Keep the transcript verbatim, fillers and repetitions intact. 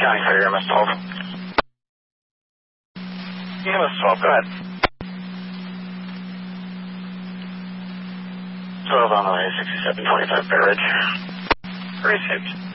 County Fire, M S twelve. E M S twelve, go ahead. twelve on the way, sixty-seven twenty-five Bear Ridge. Received.